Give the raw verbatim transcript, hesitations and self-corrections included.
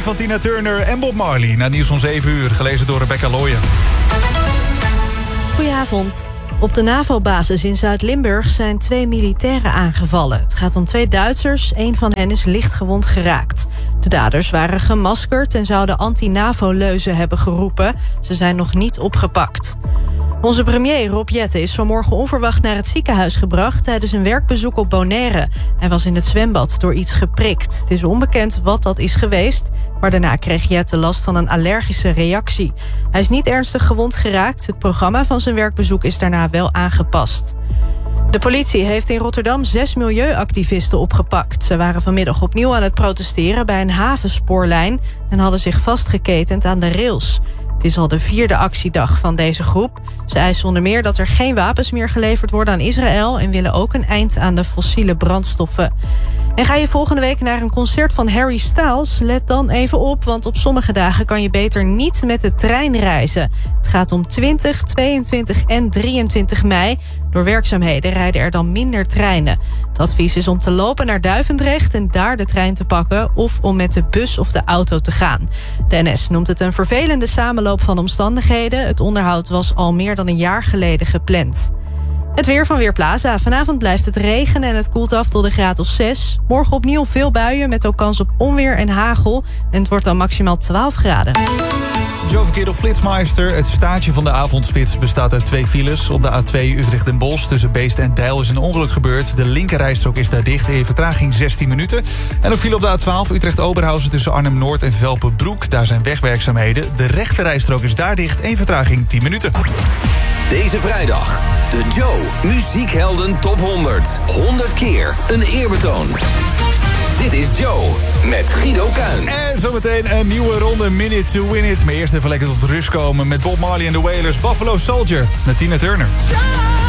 muziek van Tina Turner en Bob Marley. Na het nieuws van zeven uur, gelezen door Rebecca Looyen. Goedenavond. Op de NAVO-basis in Zuid-Limburg zijn twee militairen aangevallen. Het gaat om twee Duitsers, één van hen is lichtgewond geraakt. De daders waren gemaskerd en zouden anti-NAVO-leuzen hebben geroepen. Ze zijn nog niet opgepakt. Onze premier Rob Jetten is vanmorgen onverwacht naar het ziekenhuis gebracht tijdens een werkbezoek op Bonaire. Hij was in het zwembad door iets geprikt. Het is onbekend wat dat is geweest, maar daarna kreeg Jetten last van een allergische reactie. Hij is niet ernstig gewond geraakt. Het programma van zijn werkbezoek is daarna wel aangepast. De politie heeft in Rotterdam zes milieuactivisten opgepakt. Ze waren vanmiddag opnieuw aan het protesteren bij een havenspoorlijn en hadden zich vastgeketend aan de rails. Het is al de vierde actiedag van deze groep. Ze eisen onder meer dat er geen wapens meer geleverd worden aan Israël en willen ook een eind aan de fossiele brandstoffen. En ga je volgende week naar een concert van Harry Styles? Let dan even op, want op sommige dagen kan je beter niet met de trein reizen. Het gaat om twintig, tweeëntwintig en drieëntwintig mei. Door werkzaamheden rijden er dan minder treinen. Het advies is om te lopen naar Duivendrecht en daar de trein te pakken, of om met de bus of de auto te gaan. De N S noemt het een vervelende samenloop van omstandigheden. Het onderhoud was al meer dan een jaar geleden gepland. Het weer van Weerplaza. Vanavond blijft het regenen en het koelt af tot een graad of zes. Morgen opnieuw veel buien met ook kans op onweer en hagel. En het wordt dan maximaal twaalf graden. Joe Verkeer op Flitsmeister. Het staartje van de avondspits bestaat uit twee files. Op de A twee Utrecht-Den Bosch tussen Beest en Deil is een ongeluk gebeurd. De linkerrijstrook is daar dicht. In vertraging zestien minuten. En ook file op de A twaalf Utrecht-Oberhausen tussen Arnhem-Noord en Velpenbroek. Daar zijn wegwerkzaamheden. De rechterrijstrook is daar dicht. In vertraging tien minuten. Deze vrijdag de Joe Muziekhelden Top honderd. honderd keer een eerbetoon. Dit is Joe met Guido Kuin. En zometeen een nieuwe ronde Minute to Win It. Maar eerst even lekker tot rust komen met Bob Marley en de Wailers. Buffalo Soldier met Tina Turner.